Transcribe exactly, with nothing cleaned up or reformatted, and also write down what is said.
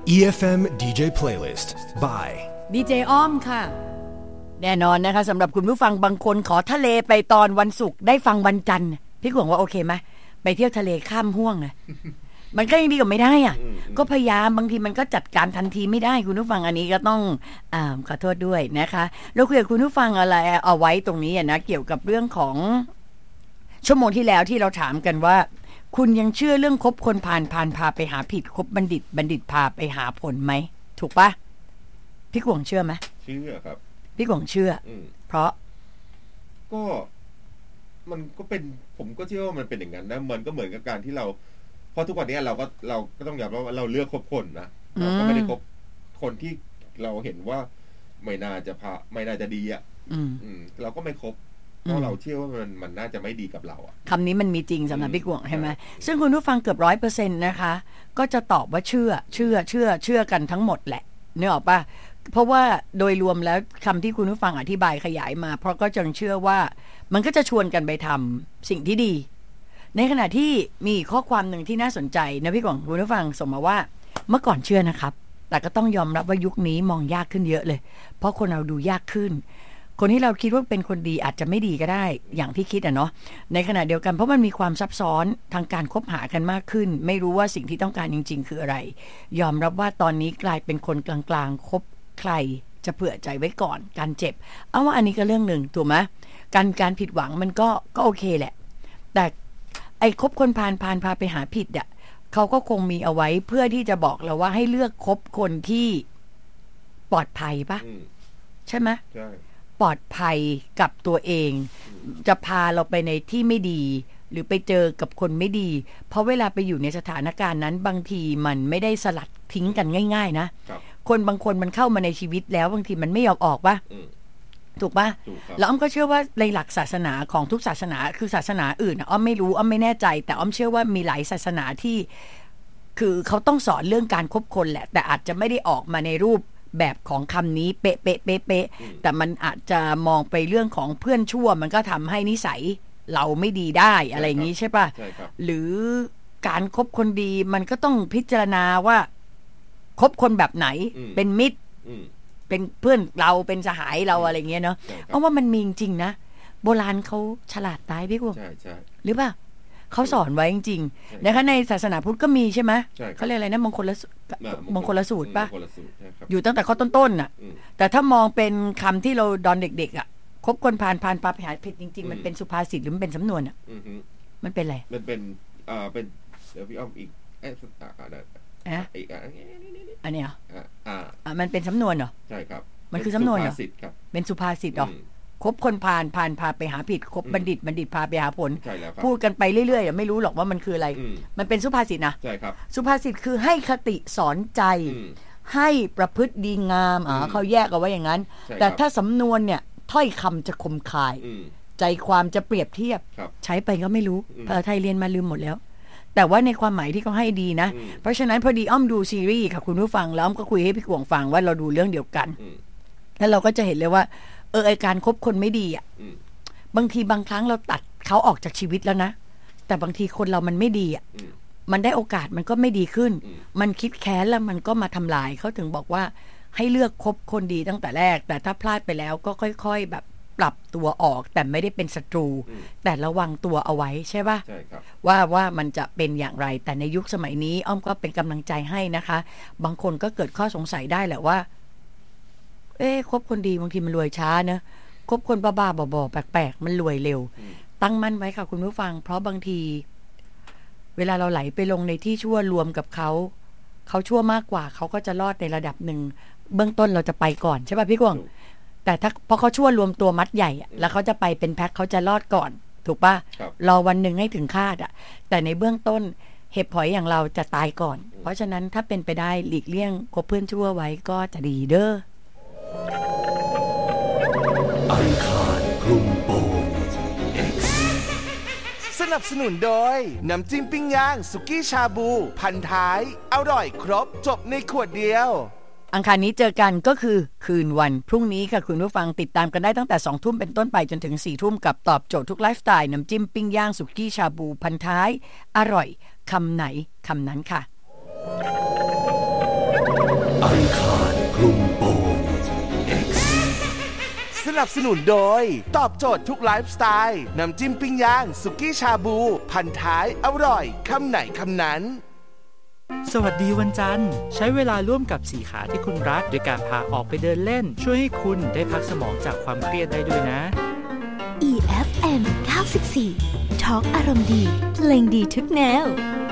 อี เอฟ เอ็ม ดี เจ Playlist by ดี เจ อ้อมค่ะแน่นอนนะคะสำหรับคุณผู้ฟังบางคนขอทะเลไปตอนวันศุกร์ได้ฟังวันจันทร์พี่กวงว่าโอเคไหมไปเที่ยวทะเลข้ามห้วงนะมันก็ยังดีกว่าไม่ได้อ่ะก็พยายามบางทีมันก็จัดการทันทีไม่ได้คุณผู้ฟังอันนี้ก็ต้องอ่าขอโทษด้วยนะคะแล้วคุยกับคุณผู้ฟังอะไรเอาไว้ตรงนี้นะเกี่ยวกับเรื่องของชั่วโมงที่แล้วที่เราถามกันว่าคุณยังเชื่อเรื่องคบคนผ่านผ่านพาไปหาผิดคบบัณฑิตบัณฑิตพาไปหาผลไหมถูกปะพี่กวงเชื่อไหมเชื่อครับพี่กวงเชื่อเพราะก็มันก็เป็นผมก็เชื่อว่ามันเป็นอย่างนั้นนะมันก็เหมือนกับการที่เราเพราะทุกวันนี้เราก็เราก็ต้องยอมรับว่าเราเลือกคบคนนะเราก็ไม่ได้คบคนที่เราเห็นว่าไม่น่าจะพาไม่น่าจะดีอ่ะเราก็ไม่คบเพราะเราเชื่อว่ามันมันน่าจะไม่ดีกับเราอ่ะคำนี้มันมีจริงสำหรับพี่กวงใช่ไหมซึ่งคุณผู้ฟังเกือบร้อยเปอร์เซ็นต์นะคะก็จะตอบว่าเชื่อเชื่อเชื่อเชื่อกันทั้งหมดแหละนึกออกปะเพราะว่าโดยรวมแล้วคำที่คุณผู้ฟังอธิบายขยายมาเพราะก็จังเชื่อว่ามันก็จะชวนกันไปทำสิ่งที่ดีในขณะที่มีข้อความหนึ่งที่น่าสนใจนะพี่กวงคุณผู้ฟังส่งมาว่าเมื่อก่อนเชื่อนะครับแต่ก็ต้องยอมรับว่ายุคนี้มองยากขึ้นเยอะเลยเพราะคนเราดูยากขึ้นคนที่เราคิดว่าเป็นคนดีอาจจะไม่ดีก็ได้อย่างที่คิดอ่ะเนาะในขณะเดียวกันเพราะมันมีความซับซ้อนทางการคบหากันมากขึ้นไม่รู้ว่าสิ่งที่ต้องการจริงๆคืออะไรยอมรับว่าตอนนี้กลายเป็นคนกลางๆคบใครจะเผื่อใจไว้ก่อนการเจ็บเอาว่าอันนี้ก็เรื่องหนึ่งถูกไหมการการผิดหวังมันก็ก็โอเคแหละแต่ไอ้คบคนพาลพาลพาไปหาผิดอ่ะเขาก็คงมีเอาไว้เพื่อที่จะบอกเราว่าให้เลือกคบคนที่ปลอดภัยปะใช่ไหมใช่ปลอดภัยกับตัวเองจะพาเราไปในที่ไม่ดีหรือไปเจอกับคนไม่ดีเพราะเวลาไปอยู่ในสถานการณ์นั้นบางทีมันไม่ได้สลัดทิ้งกันง่ายๆนะคนบางคนมันเข้ามาในชีวิตแล้วบางทีมันไม่ยอมออกป่ะถูกป่ะแล้วอ้อมก็เชื่อว่าในหลักศาสนาของทุกศาสนาคือศาสนาอื่นอ้อมไม่รู้อ้อมไม่แน่ใจแต่อ้อมเชื่อว่ามีหลายศาสนาที่คือเขาต้องสอนเรื่องการคบคนแหละแต่อาจจะไม่ได้ออกมาในรูปแบบของคำนี้เป๊ะเป๊ะเป๊ะเป๊ะแต่มันอาจจะมองไปเรื่องของเพื่อนชั่วมันก็ทำให้นิสัยเราไม่ดีได้อะไรอย่างนี้ใช่ป่ะหรือการคบคนดีมันก็ต้องพิจารณาว่าคบคนแบบไหนเป็นมิตรเป็นเพื่อนเราเป็นสหายเราอะไรเงี้ยเนาะเพราะว่ามันมีจริงๆนะโบราณเขาฉลาดตายพี่กูหรือเปล่าเขาสอนไว้จริงๆนะคะในศาสนาพุทธก็มีใช่ไหมเขาเรียกอะไรนะมงคลละมงคลละสูตรป่ะอยู่ตั้งแต่ข้อต้นๆน่ะแต่ถ้ามองเป็นคำที่เราดอนเด็กๆอ่ะคบคนผ่านผ่านปาไปหาผิดจริงๆมันเป็นสุภาษิตหรือมันเป็นสำนวนอ่ะมันเป็นอะไรมันเป็นอ่าเป็นเดี๋ยวพี่อ้อมอีกเอ๊ะอ่ะอีกอันนี้เหรออ่าอ่ามันเป็นสำนวนเหรอใช่ครับมันคือสำนวนเหรอเป็นสุภาษิตเหรอคบคนผ่านผ่านพาไปหาผิดคบบัณฑิตบัณฑิตพาไปหาผลพูดกันไปเรื่อยๆไม่รู้หรอกว่ามันคืออะไรมันเป็นสุภาษิตนะใช่ครับสุภาษิตคือให้คติสอนใจให้ประพฤติดีงามอ๋อเขาแยกเอาไว้อย่างนั้นแต่ถ้าสำนวนเนี่ยถ้อยคำจะคมคายใจความจะเปรียบเทียบใช้ไปก็ไม่รู้ภาษาไทยเรียนมาลืมหมดแล้วแต่ว่าในความหมายที่เขาให้ดีนะเพราะฉะนั้นพอดีอ้อมดูซีรีส์ค่ะคุณผู้ฟังแล้วอ้อมก็คุยให้พี่กวงฟังว่าเราดูเรื่องเดียวกันแล้วเราก็จะเห็นเลยว่าเออไอการคบคนไม่ดีอ่ะบางทีบางครั้งเราตัดเขาออกจากชีวิตแล้วนะแต่บางทีคนเรามันไม่ดีอ่ะมันได้โอกาสมันก็ไม่ดีขึ้นมันคิดแค้นแล้วมันก็มาทำลายเขาถึงบอกว่าให้เลือกคบคนดีตั้งแต่แรกแต่ถ้าพลาดไปแล้วก็ค่อยๆแบบปรับตัวออกแต่ไม่ได้เป็นศัตรูแต่ระวังตัวเอาไว้ใช่ป่ะใช่ครับว่าว่ามันจะเป็นอย่างไรแต่ในยุคสมัยนี้อ้อมก็เป็นกำลังใจให้นะคะบางคนก็เกิดข้อสงสัยได้แหละว่าเอ๊ะคบคนดีบางทีมันรวยช้านะคบคนบ้าๆบอๆแปลกๆมันรวยเร็วตั้งมั่นไว้ค่ะคุณผู้ฟังเพราะบางทีเวลาเราไหลไปลงในที่ชั่วรวมกับเขาเขาชั่วมากกว่าเขาก็จะรอดในระดับหนึ่งเบื้องต้นเราจะไปก่อนใช่ป่ะพี่กวงแต่ถ้าพอเขาชั่วรวมตัวมัดใหญ่แล้วเขาจะไปเป็นแพ็คเขาจะรอดก่อนถูกป่ะรอวันหนึ่งให้ถึงคาดอ่ะแต่ในเบื้องต้นเห็บหอยอย่างเราจะตายก่อนเพราะฉะนั้นถ้าเป็นไปได้หลีกเลี่ยงคบเพื่อนชั่วไว้ก็จะดีเด้ออังคารคลุมโปง X สนับสนุนโดยน้ำจิ้มปิ้งย่างสุกี้ชาบูพันท้ายอร่อยครบจบในขวดเดียวอังคารนี้เจอกันก็คือคืนวันพรุ่งนี้ค่ะคุณผู้ฟังติดตามกันได้ตั้งแต่สองทุ่มเป็นต้นไปจนถึงสี่ทุ่มกับตอบโจทย์ทุกไลฟ์สไตล์น้ำจิ้มปิ้งย่างสุกี้ชาบูพันท้ายอร่อยคำไหนคำนั้นค่ะอังคารคลุมโปง X สนับสนุนโดยตอบโจทย์ทุกไลฟ์สไตล์น้ำจิ้มปิ้งย่างสุกี้ชาบูพันท้ายอร่อยคำไหนคำนั้นสวัสดีวันจันทร์ใช้เวลาร่วมกับสี่ขาที่คุณรักโดยการพาออกไปเดินเล่นช่วยให้คุณได้พักสมองจากความเครียดได้ด้วยนะอี เอฟ เอ็ม เก้าสิบสี่ ทอล์กอารมณ์ดีเพลงดีทุกแนว